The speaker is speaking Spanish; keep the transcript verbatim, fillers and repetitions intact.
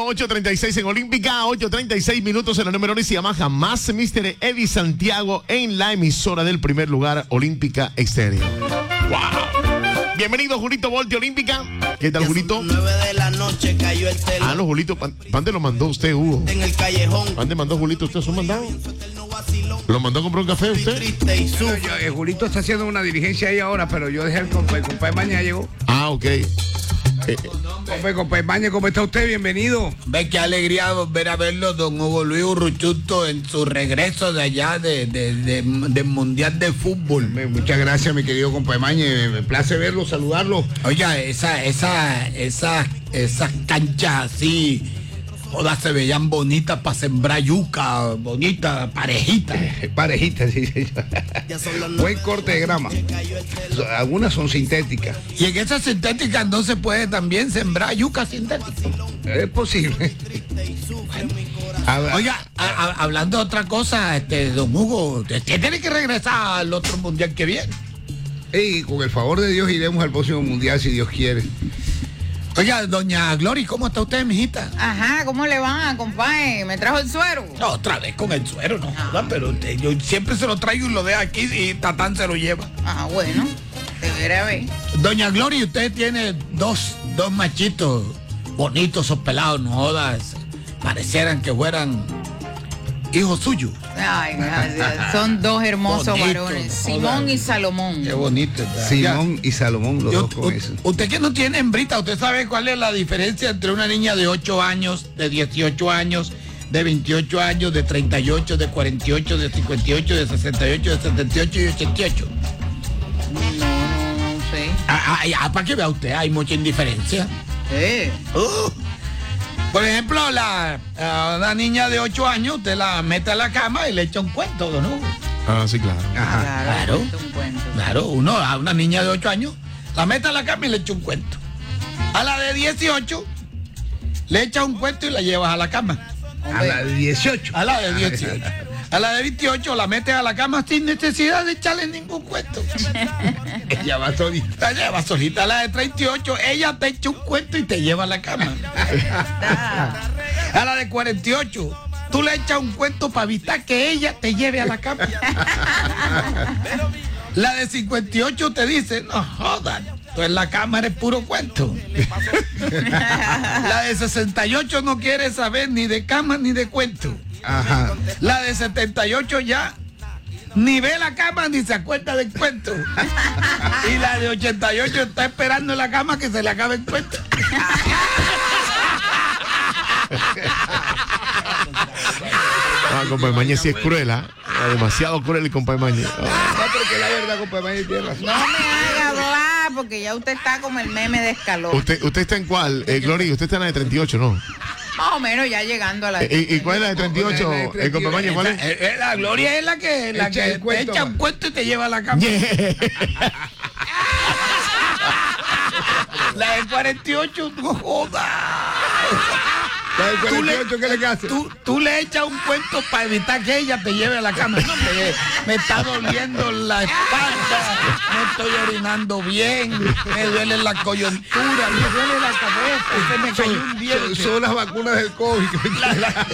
ocho treinta y seis en Olímpica, ocho treinta y seis minutos en la número uno y se llama Jamás míster Eddie Santiago en la emisora del primer lugar, Olímpica Exterior. ¡Wow! Bienvenido, Julito Volti, Olímpica. ¿Qué tal, Julito? nueve de la noche cayó el teléfono. Ah, no, Julito, ¿dónde lo mandó usted, Hugo? En el callejón. ¿Dónde mandó Julito usted su mandado? ¿Lo mandó a comprar un café usted? Triste y Yo, yo, eh, Julito está haciendo una diligencia ahí ahora, pero yo dejé el compadre, compadre Maña llegó. Ah, ok. Eh, Compadre, compadre Maña, ¿cómo está usted? Bienvenido. Ve qué alegría volver a verlo, don Hugo Luis Urruchuto, en su regreso de allá de, de, de, del Mundial de Fútbol. Muchas gracias, mi querido compadre Maña. Me place verlo, saludarlo. Oiga, esa, esa, esa, esas canchas así, todas se veían bonitas para sembrar yuca, bonitas, parejitas. Parejita, sí, sí. Buen corte de grama. Algunas son sintéticas. Y en esas sintéticas no se puede también sembrar yuca sintética. Es posible. Oiga, a, a, hablando de otra cosa, este, don Hugo, usted tiene que regresar al otro mundial que viene. Y con el favor de Dios iremos al próximo mundial si Dios quiere. Oiga, doña Glory, ¿cómo está usted, mijita? Ajá, ¿cómo le va, compadre? ¿Me trajo el suero? No, otra vez con el suero, no joda, pero usted, yo siempre se lo traigo y lo dejo aquí y Tatán se lo lleva. Ah, bueno, debería ver. Doña Glory, usted tiene dos, dos machitos bonitos, esos pelados, no jodas. Parecieran que fueran hijos suyos. Ay, gracias. Son dos hermosos Bonito, varones, no Simón joda. y Salomón. Qué bonito. ¿verdad? Simón y Salomón, los Yo- dos con u- eso. Usted que no tiene hembrita, ¿usted sabe cuál es la diferencia entre una niña de ocho años, de dieciocho años, de veintiocho años, de treinta y ocho, de cuarenta y ocho, de cincuenta y ocho, de sesenta y ocho, de setenta y ocho y ochenta y ocho? No, no, no sé. Ah, ah, ah, para que vea usted, hay mucha indiferencia. Eh. Uh. Por ejemplo, la, a una niña de ocho años, usted la mete a la cama y le echa un cuento, ¿no? ah, sí, claro. Ajá. Claro. cuento un cuento. Claro, uno a una niña de ocho años, la mete a la cama y le echa un cuento. A la de dieciocho, le echa un cuento y la llevas a la cama. A la de dieciocho. A la de dieciocho. A la de veintiocho la metes a la cama sin necesidad de echarle ningún cuento. Ella va solita. La lleva solita. A la de treinta y ocho, ella te echa un cuento y te lleva a la cama. A la de cuarenta y ocho, tú le echas un cuento para evitar que ella te lleve a la cama. La de cincuenta y ocho te dice, no jodas, tú en la cama eres puro cuento. La de sesenta y ocho no quiere saber ni de cama ni de cuento. Ajá. La de setenta y ocho ya ni ve la cama ni se acuerda del cuento. Y la de ochenta y ocho está esperando en la cama que se le acabe el cuento. Ah, compadre Maña sí es cruel, ¿ah? Ah, demasiado cruel el compadre Maña. Ah. No, pero que la verdad, compadre Maña tiene razón. No me haga hablar porque ya usted está como el meme de escalón. ¿Usted, ¿Usted está en cuál? Eh, Glory, usted está en la de treinta y ocho, ¿no? Más o menos ya llegando a la... Eh, ¿Y, y cuál es la de treinta y ocho? La de treinta y ocho. El compadre Maña, ¿cuál es? Eh, eh, La Gloria es la que, la Echa que el te cuento, echa va. un cuento y te lleva a la cama. La de cuarenta y ocho, no jodas. La del Tú cuarenta y ocho, ¿qué le hace? Tú, tú le echas un cuento para evitar que ella te lleve a la cama. No, me, me está doliendo la espalda, no estoy orinando bien, me duele la coyuntura, me duele la cabeza, se me cayó un diente. Son las vacunas del COVID.